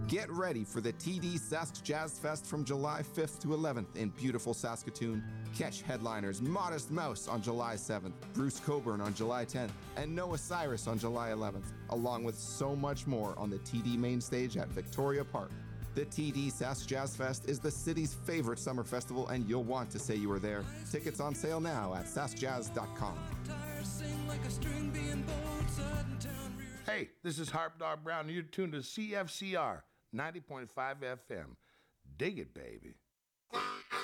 Get ready for the TD Sask Jazz Fest from July 5th to 11th in beautiful Saskatoon. Catch headliners Modest Mouse on July 7th, Bruce Coburn on July 10th, and Noah Cyrus on July 11th, along with so much more on the TD main stage at Victoria Park. The TD Sask Jazz Fest is the city's favorite summer festival, and you'll want to say you were there. Tickets on sale now at saskjazz.com. Hey, this is Harp Dog Brown, and you're tuned to CFCR 90.5 FM. Dig it, baby.